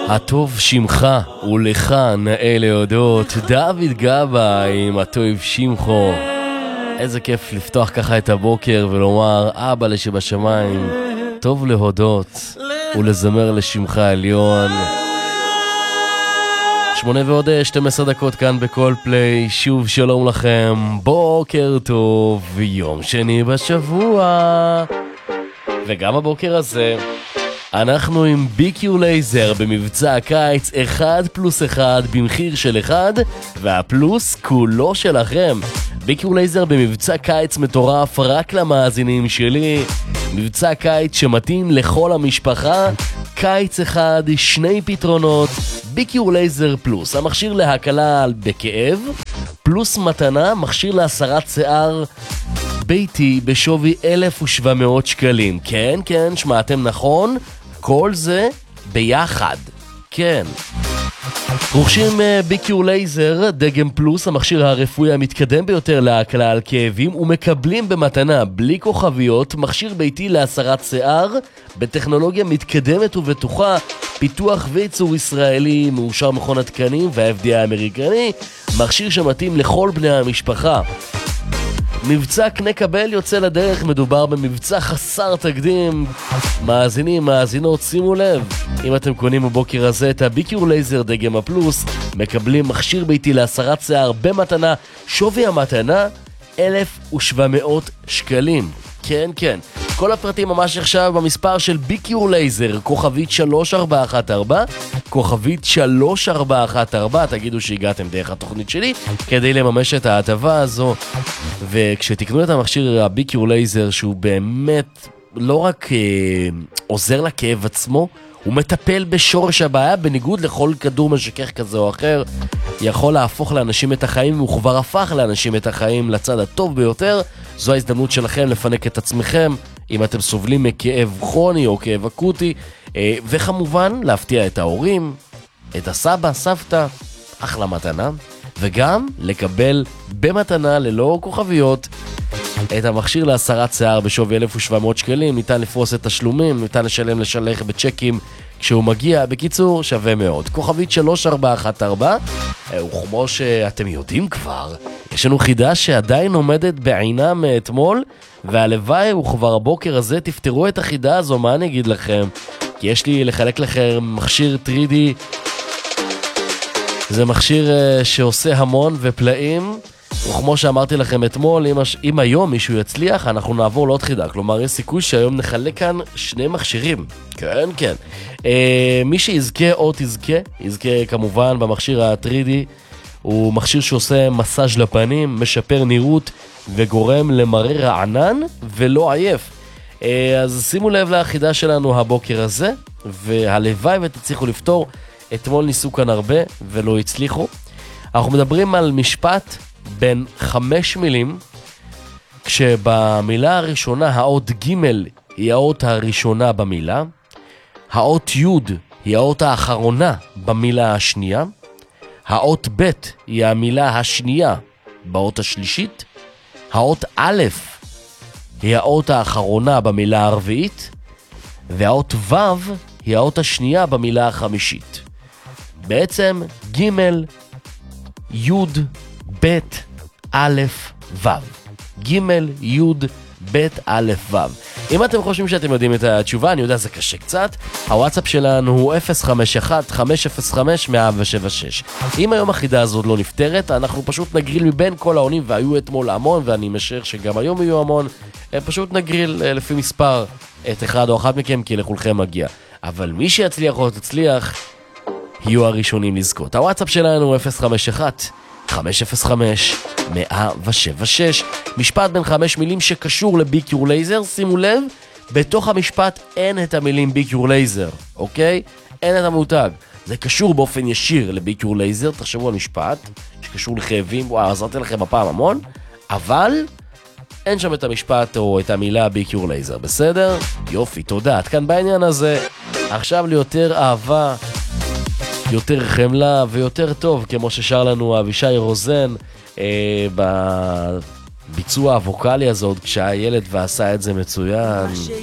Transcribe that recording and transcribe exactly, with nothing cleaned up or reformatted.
הטוב שמך ולך נאה להודות. דוד גבא עם הטוב שמחו. איזה כיף לפתוח ככה את הבוקר ולומר אבא לשבשמיים, טוב להודות ולזמר לשמך עליון. שמונה ועוד שתים עשרה דקות כאן בכל פליי. שוב שלום לכם, בוקר טוב, יום שני בשבוע. וגם הבוקר הזה אנחנו עם בי קיו לייזר במבצע הקיץ אחד פלוס אחד במחיר של אחד, והפלוס כולו שלכם. בי קיו לייזר במבצע קיץ מטורף רק למאזינים שלי. מבצע קיץ שמתאים לכל המשפחה. קיץ אחד, שני פתרונות. בי קיו לייזר פלוס, המכשיר להקלה בכאב, פלוס מתנה, מכשיר להסרת שיער ביתי בשווי אלף ושבע מאות שקלים. כן, כן, שמעתם נכון, כל זה ביחד. כן. רוכשים בי קיו לייזר דגם פלוס, המכשיר הרפואי המתקדם ביותר להקלה על כאבים, ומקבלים במתנה בלי כוכביות מכשיר ביתי להסרת שיער בטכנולוגיה מתקדמת ובטוחה, פיתוח וייצור ישראלי, מאושר מכון התקנים וה-אף די איי האמריקני, מכשיר שמתאים לכל בני המשפחה. מבצע קנה קבל יוצא לדרך. מדובר במבצע חסר תקדים. מאזינים, מאזינות, שימו לב, אם אתם קונים בבוקר הזה את הבי קיו לייזר דגם הפלוס, מקבלים מכשיר ביתי להסרת שיער במתנה. שווי המתנה אלף ושבע מאות שקלים. כן, כן, כל הפרטים ממש עכשיו במספר של בי קיו לייזר, כוכבית שלוש ארבע אחת ארבע, כוכבית שלוש ארבע אחת ארבע. תגידו שהגעתם דרך התוכנית שלי כדי לממש את ההטבה הזו. וכשתקנו את המכשיר הבי קיו לייזר, שהוא באמת לא רק אה, עוזר לכאב עצמו, הוא מטפל בשורש הבעיה. בניגוד לכל כדור משכך כזה או אחר, יכול להפוך לאנשים את החיים, והוא כבר הפך לאנשים את החיים לצד הטוב ביותר. זו ההזדמנות שלכם לפנק את עצמכם אם אתם סובלים מכאב כרוני או כאב אקוטי, וכמובן להפתיע את ההורים, את הסבא, סבתא, אחלה מתנה, וגם לקבל במתנה ללא כוכביות את המכשיר להסרת שיער בשווי אלף ושבע מאות שקלים. ניתן לפרוס את תשלומים, ניתן לשלם לשלח בצ'קים כשהוא מגיע. בקיצור, שווה מאוד. כוכבית שלוש ארבע אחת ארבע. וכמו שאתם יודעים כבר, יש לנו חידה שעדיין עומדת בעינה מאתמול, והלוואי וכבר הבוקר הזה תפתרו את החידה הזו. מה אני אגיד לכם? כי יש לי לחלק לכם מכשיר תרי די. זה מכשיר שעושה המון ופלאים, וכמו שאמרתי לכם אתמול, אם, אם היום מישהו יצליח, אנחנו נעבור לעוד חידה. כלומר, יש סיכוי שהיום נחלק כאן שני מכשירים. כן, כן. אה, מי שיזכה או תזכה, יזכה כמובן במכשיר ה-תרי די. הוא מכשיר שעושה מסאז' לפנים, משפר נראות וגורם למראה רענן ולא עייף. אה, אז שימו לב לחידה שלנו הבוקר הזה, והלוואי ותצליחו לפתור. אתמול ניסו כאן הרבה ולא הצליחו. אנחנו מדברים על משפט בין חמש מילים, כשבמילה הראשונה האות ג' היא האות הראשונה במילה, האות י' היא האות האחרונה במילה השנייה, האות ב' היא המילה השנייה באות השלישית, האות א' היא האות האחרונה במילה הרביעית, והאות ו' היא האות השנייה במילה החמישית. בעצם ג' י' ב' א' ו', ג' י' ב' א' ו'. אם אתם חושבים שאתם יודעים את התשובה, אני יודע זה קשה קצת. הוואטסאפ שלנו הוא אפס חמש אחת חמש אפס חמש מאה שבע שש. אם היום החידה הזאת לא נפתרת, אנחנו פשוט נגריל מבין כל העונים, והיו אתמול המון ואני משער שגם היום יהיו המון. פשוט נגריל לפי מספר את אחד או אחת מכם, כי לכולכם מגיע. אבל מי שיצליח או תצליח יהיו הראשונים לזכות. הוואטסאפ שלנו הוא אפס חמש אחת חמש אפס חמש מאה שבע שש. משפט בין חמש מילים שקשור לבי קיו לייזר. שימו לב, בתוך המשפט אין את המילים בי קיו לייזר, אוקיי? אין את המותג. זה קשור באופן ישיר לבי קיו לייזר. תחשבו על משפט שקשור לכאבים. וואו, עזרתי לכם הפעם המון, אבל אין שם את המשפט או את המילה בי קיו לייזר. בסדר? יופי, תודה. עד כאן בעניין הזה. עכשיו ליותר אהבה, יותר חמלה ויותר טוב, כמו ששר לנו אבישי רוזן אה, בביצוע הווקלי הזאת כשהיה ילד ועשה את זה מצוין.